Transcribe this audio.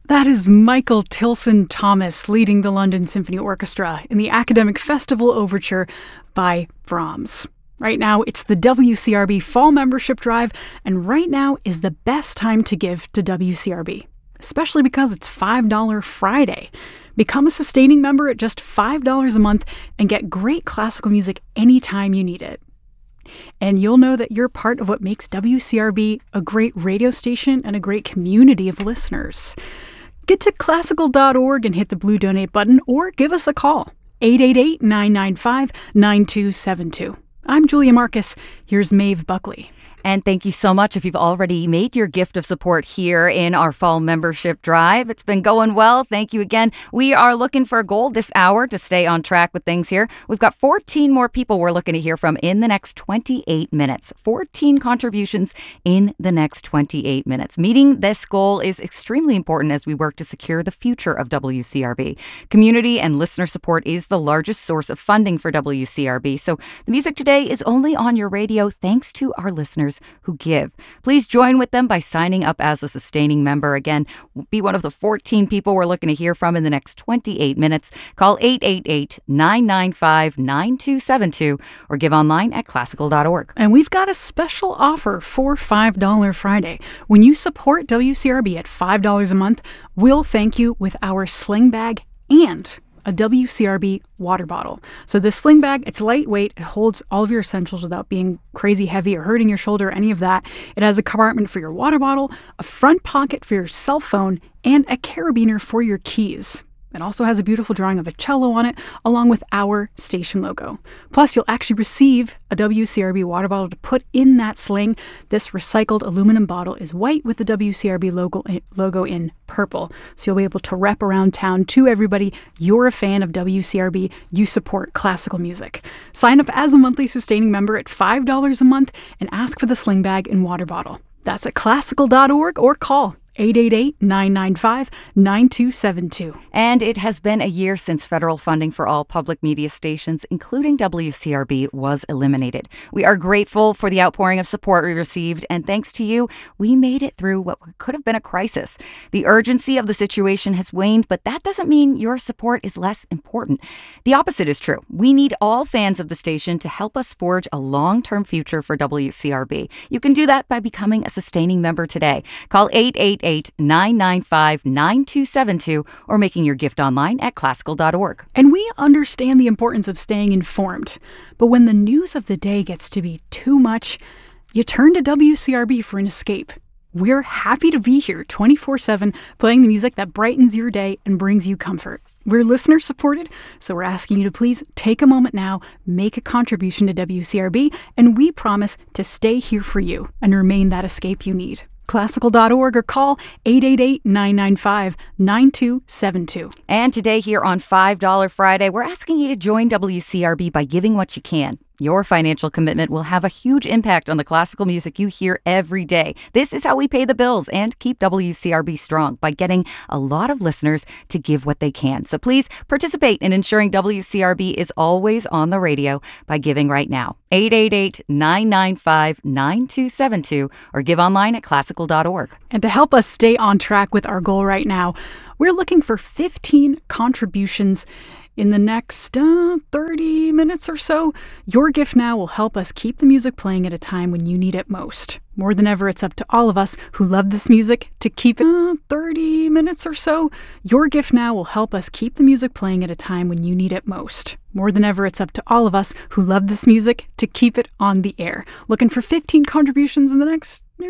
That is Michael Tilson Thomas leading the London Symphony Orchestra in the Academic Festival Overture by Brahms. Right now, it's the WCRB Fall Membership Drive, and right now is the best time to give to WCRB, especially because it's $5 Friday. Become a sustaining member at just $5 a month and get great classical music anytime you need it. And you'll know that you're part of what makes WCRB a great radio station and a great community of listeners. Get to classical.org and hit the blue donate button or give us a call, 888-995-9272. I'm Julia Marcus. Here's Maeve Buckley. And thank you so much if you've already made your gift of support here in our fall membership drive. It's been going well. Thank you again. We are looking for a goal this hour to stay on track with things here. We've got 14 more people we're looking to hear from in the next 28 minutes. 14 contributions in the next 28 minutes. Meeting this goal is extremely important as we work to secure the future of WCRB. Community and listener support is the largest source of funding for WCRB. So the music today is only on your radio thanks to our listeners who give. Please join with them by signing up as a sustaining member. Again, be one of the 14 people we're looking to hear from in the next 28 minutes. Call 888-995-9272 or give online at classical.org. And we've got a special offer for $5 Friday. When you support WCRB at $5 a month, we'll thank you with our sling bag and a WCRB water bottle. So this sling bag, it's lightweight. It holds all of your essentials without being crazy heavy or hurting your shoulder, any of that. It has a compartment for your water bottle, a front pocket for your cell phone, and a carabiner for your keys. It also has a beautiful drawing of a cello on it, along with our station logo. Plus, you'll actually receive a WCRB water bottle to put in that sling. This recycled aluminum bottle is white with the WCRB logo in purple. So you'll be able to rep around town to everybody. You're a fan of WCRB. You support classical music. Sign up as a monthly sustaining member at $5 a month and ask for the sling bag and water bottle. That's at classical.org or call 888-995-9272. And it has been a year since federal funding for all public media stations, including WCRB, was eliminated. We are grateful for the outpouring of support we received, and thanks to you, we made it through what could have been a crisis. The urgency of the situation has waned, but that doesn't mean your support is less important. The opposite is true. We need all fans of the station to help us forge a long-term future for WCRB. You can do that by becoming a sustaining member today. Call 888-995-9272 or making your gift online at classical.org. And we understand the importance of staying informed, but when the news of the day gets to be too much, you turn to WCRB for an escape. We're happy to be here 24/7, playing the music that brightens your day and brings you comfort. We're listener supported, so we're asking you to please take a moment now, make a contribution to WCRB, and we promise to stay here for you and remain that escape you need. Classical.org or call 888-995-9272. And today here on $5 Friday, we're asking you to join WCRB by giving what you can. Your financial commitment will have a huge impact on the classical music you hear every day. This is how we pay the bills and keep WCRB strong, by getting a lot of listeners to give what they can. So please participate in ensuring WCRB is always on the radio by giving right now. 888-995-9272 or give online at classical.org. And to help us stay on track with our goal right now, we're looking for 15 contributions in the next 30 minutes or so. Your gift now will help us keep the music playing at a time when you need it most. More than ever, it's up to all of us who love this music to keep it 30 minutes or so. Your gift now will help us keep the music playing at a time when you need it most. More than ever, it's up to all of us who love this music to keep it on the air. Looking for 15 contributions in the next